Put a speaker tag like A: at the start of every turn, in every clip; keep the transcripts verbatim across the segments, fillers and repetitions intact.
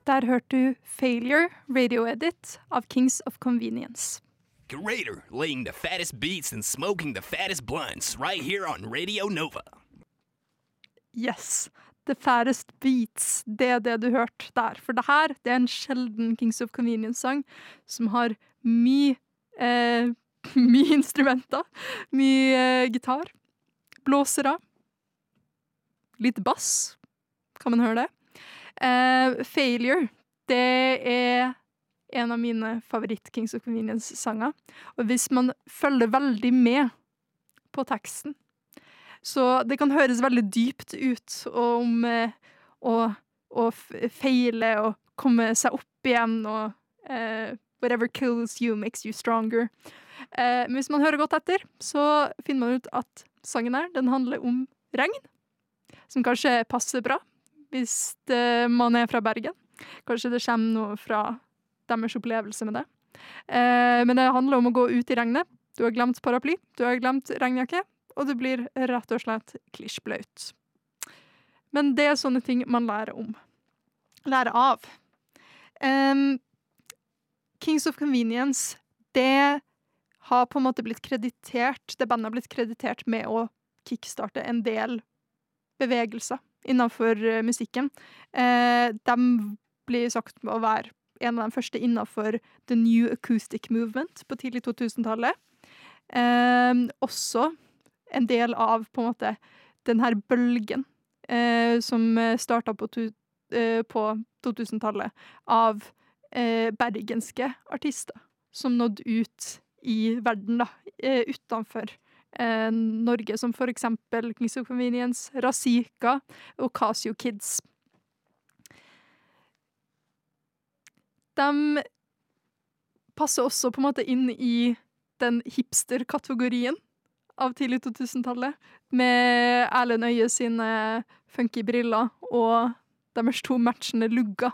A: Der hørte du Failure, Radio Edit av Kings of Convenience.
B: Greater, laying the fattest beats and smoking the fattest blunts, right here on Radio Nova.
A: Yes, The Fattest Beats, det er det du hørte der. For det her, det er en sjelden Kings of Convenience-sang som har mye, eh, mye instrumenter, mye eh, gitar, blåsere, litt bass, kan man høre det. Eh, Failure, det er en av mine favoritt Kings of Convenience-sanger. Og hvis man følger veldig med på teksten, så det kan høres veldig dypt ut om eh, å, å feile og komme seg opp igjen og eh, whatever kills you makes you stronger. Eh, men hvis man hører godt etter, så finner man ut at sangen her, den handler om regn, som kanskje passer bra hvis det, man er fra Bergen. Kanskje det kommer noe fra deres opplevelse med det. Eh, men det handler om å gå ut i regnet. Du har glemt paraply, du har glemt regnjakke, og det blir rett og slett klisjblaut. Men det er sånne ting man lærer om. Lærer av. Um, Kings of Convenience, det har på en måte blitt kreditert, det bandet har blitt kreditert med å kickstarte en del bevegelser innenfor uh, musikken. Uh, de blir sagt å være en av de første innenfor The New Acoustic Movement på tidlig to tusen-tallet. Um, også en del av på en måte den her bølgen eh, som startet på, tu, eh, på to tusen-tallet av eh, bergenske artister som nådde ut i verden da, eh, utenfor eh, Norge, som for eksempel Kings of Convenience, Razika og Casio Kids. De passer også på en måte inn i den hipster-kategorien av tidlig to tusen-tallet, med Erlend Øye sine funky briller og deres to matchende lugger.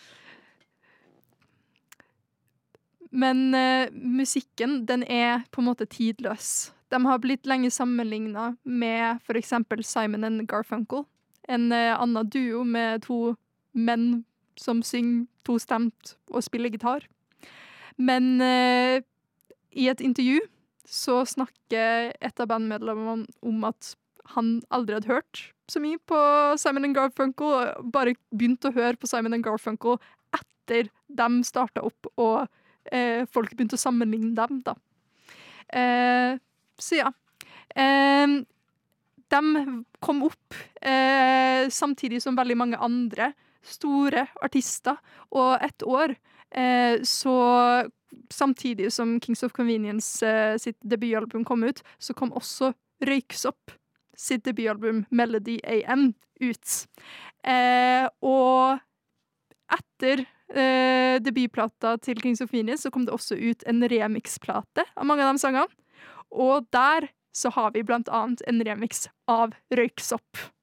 A: Men eh, musikken, den er på en måte tidløs. De har blitt lenge sammenlignet med for eksempel Simon and Garfunkel, en eh, annen duo med to menn som synger tostemt og spiller gitar. Men eh, i et intervju så snakker et av bandmedlemmene om at han aldri hadde hørt så mye på Simon and Garfunkel, og bare begynte å høre på Simon and Garfunkel etter de startet opp, og eh, folk begynte å sammenligne dem, da. Eh, så ja. Eh, de kom opp eh, samtidig som veldig mange andre store artister, og et år eh, så samtidig som Kings of Convenience eh, sitt debutalbum kom ut, så kom også Røyksopp sitt debutalbum Melody A M ut. Eh, og etter eh, debutplata til Kings of Convenience så kom det også ut en remixplate av mange av de sangene. Og der så har vi blant annet en remix av Røyksopp.